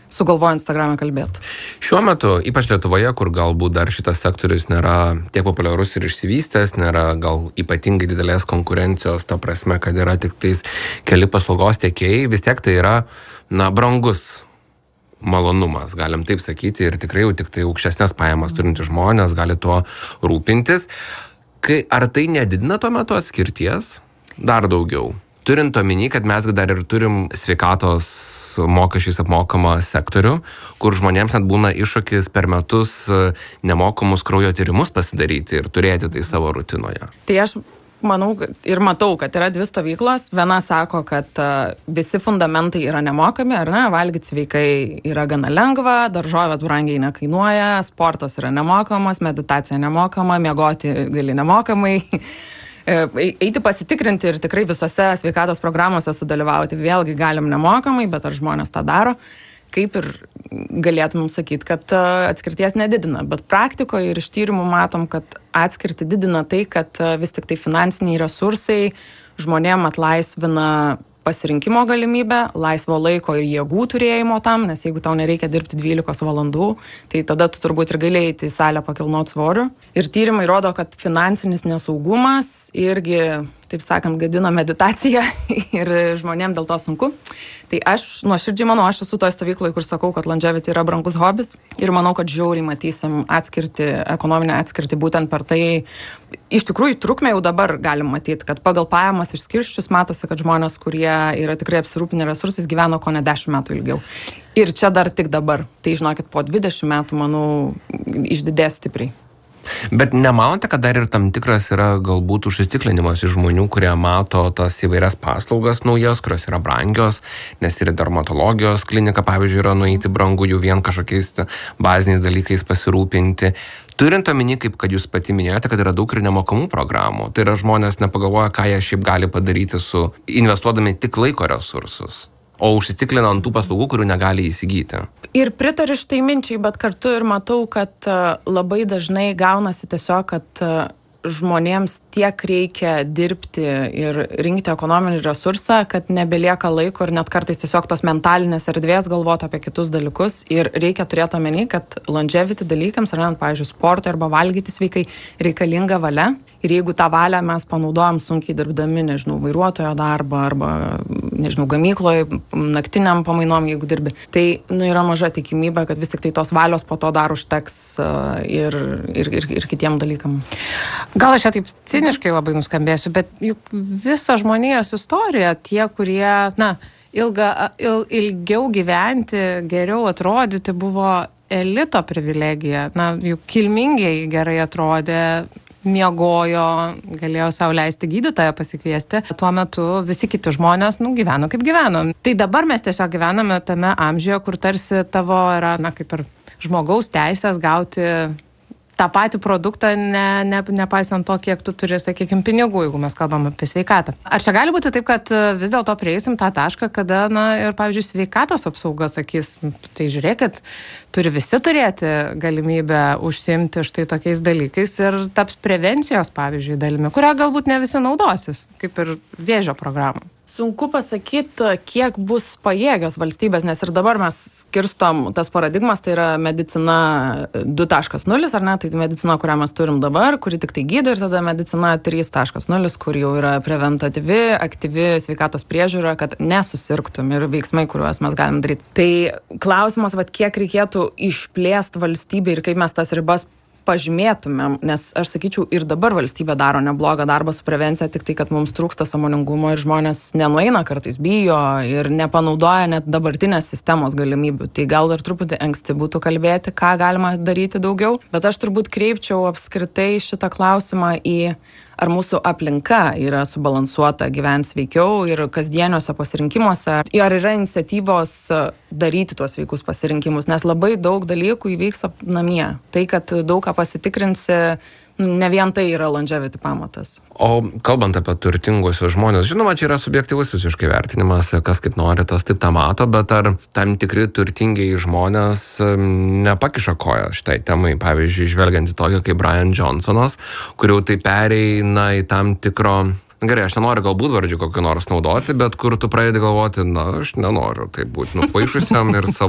sugalvojo Instagram'e kalbėti. Šiuo metu, ypač Lietuvoje, kur galbūt dar šitas sektorius nėra tiek populiarus ir išsivystęs, nėra gal ypatingai didelės konkurencijos, ta prasme, kad yra tik tais keli paslaugos tiekėjai, vis tiek tai yra, brangus malonumas, galim taip sakyti, ir tikrai jau tik tai aukštesnės pajamas turintys žmonės gali tuo rūpintis. Ar tai nedidina tuo metu atskirties dar daugiau? Turint omeny, kad mes dar ir turim sveikatos mokesčiais apmokamą sektorių, kur žmonėms net būna iššūkis per metus nemokamus kraujo tyrimus pasidaryti ir turėti tai savo rutinoje. Tai aš manau ir matau, kad yra dvi stovyklos. Viena sako, kad visi fundamentai yra nemokami, ar ne? Valgyti sveikai yra gana lengva, daržovės brangiai nekainuoja, sportas yra nemokamas, meditacija nemokama, miegoti gali nemokamai. Eiti pasitikrinti ir tikrai visose sveikatos programuose sudalyvauti vėlgi galim nemokamai, bet ar žmonės tą daro? Kaip ir galėtumėm sakyti, kad atskirties nedidina. Bet praktikoje ir iš tyrimų matom, kad atskirtį didina tai, kad vis tik tai finansiniai resursai žmonėm atlaisvina pasirinkimo galimybę, laisvo laiko ir jėgų turėjimo tam, nes jeigu tau nereikia dirbti 12 valandų, tai tada tu turbūt ir gali eiti į salę pakilnot svorių. Ir tyrimai rodo, kad finansinis nesaugumas irgi, taip sakant, gadina meditaciją ir žmonėm dėl to sunku. Tai aš nuoširdžiai manau, aš esu toje stovykloje, kur sakau, kad longevity yra brangus hobis ir manau, kad žiauriai matysim ekonominę atskirtį būtent per tai. Iš tikrųjų, trukmę jau dabar galim matyti, kad pagal pajamas išskirsčius matosi, kad žmonės, kurie yra tikrai apsirūpinę resursais, gyveno ko ne 10 metų ilgiau. Ir čia dar tik dabar. Tai žinokit, po 20 metų, manau, išdidės stipriai. Bet nemanote, kad dar ir tam tikras yra galbūt užsitiklinimas iš žmonių, kurie mato tas įvairias paslaugas naujas, kurios yra brangios, nes ir dermatologijos klinika, pavyzdžiui, yra nueiti brangu jų vien kažkokiais baziniais dalykais pasirūpinti. Turint omeny, kaip kad jūs pati minėjote, kad yra daug ir nemokamų programų. Tai yra žmonės nepagalvoja, ką jie šiaip gali padaryti su investuodami tik laiko resursus, o užsitiklina ant tų paslaugų, kurių negali įsigyti. Ir pritariu šitai minčiai, bet kartu ir matau, kad labai dažnai gaunasi tiesiog, kad žmonėms tiek reikia dirbti ir rinkti ekonominį resursą, kad nebelieka laiko ir net kartais tiesiog tos mentalinės erdvės galvoti apie kitus dalykus. Ir reikia turėti omeny, kad longevity dalykams, ar net, pavyzdžiui, sportui arba valgyti sveikai, reikalinga valia. Ir jeigu tą valią mes panaudojam sunkiai dirbdami, vairuotojo darbą arba, gamykloje, naktiniam pamainom, jeigu dirbi, tai yra maža tikimybė, kad vis tik tai tos valios po to dar užteks ir kitiem dalykam. Gal aš čia taip ciniškai labai nuskambėsiu, bet juk visa žmonijos istorija, tie, kurie, ilgiau gyventi, geriau atrodyti, buvo elito privilegija. Juk kilmingieji gerai atrodė, miegojo, galėjo sau leisti gydytoją pasikviesti. Tuo metu visi kiti žmonės, gyveno kaip gyveno. Tai dabar mes tiesiog gyvename tame amžiuje, kur tarsi tavo yra, kaip ir žmogaus teisės gauti tą patį produktą, nepaisant to, kiek tu turi, sakykime, pinigų, jeigu mes kalbam apie sveikatą. Ar čia gali būti taip, kad vis dėlto prieisim tą tašką, kada, ir, pavyzdžiui, sveikatos apsauga sakys, tai žiūrėkit, turi visi turėti galimybę užsiimti štai tokiais dalykais ir taps prevencijos, pavyzdžiui, dalimi, kurią galbūt ne visi naudosis, kaip ir vėžio programą. Sunku pasakyti, kiek bus pajėgios valstybės, nes ir dabar mes skirstom tas paradigmas, tai yra medicina 2.0, ar ne, tai medicina, kurią mes turim dabar, kuri tik tai gydo, ir tada medicina 3.0, kur jau yra preventatyvi, aktyvi sveikatos priežiūra, kad nesusirgtum ir veiksmai, kuriuos mes galim daryti. Tai klausimas, kiek reikėtų išplėsti valstybę ir kaip mes tas ribas pažymėtumėm, nes aš sakyčiau, ir dabar valstybė daro neblogą darbą su prevencija, tik tai, kad mums trūksta sąmoningumo ir žmonės nenueina, kartais bijo ir nepanaudoja net dabartinės sistemos galimybių. Tai gal ir truputį anksti būtų kalbėti, ką galima daryti daugiau, bet aš turbūt kreipčiau apskritai šitą klausimą į ar mūsų aplinka yra subalansuota gyventi sveikiau ir kasdieniuose pasirinkimuose, ar yra iniciatyvos daryti tuos sveikus pasirinkimus, nes labai daug dalykų įvyksta namie. Tai, kad daug ką pasitikrinsi, ne vien tai yra longevity pamatas. O kalbant apie turtinguosius žmonės, žinoma, čia yra subjektyvus visiškai vertinimas, kas kaip nori, tas taip tą mato, bet ar tam tikri turtingiai žmonės nepakiša koją šitai temai, pavyzdžiui, žvelgiant į tokį kaip Brian Johnsonas, kur jau tai pereina į tam tikro... Gerai, aš nenoriu galbūt vardžių kokį nors naudoti, bet kur tu pradedi galvoti, aš nenoriu taip būti nupaišusiam ir savo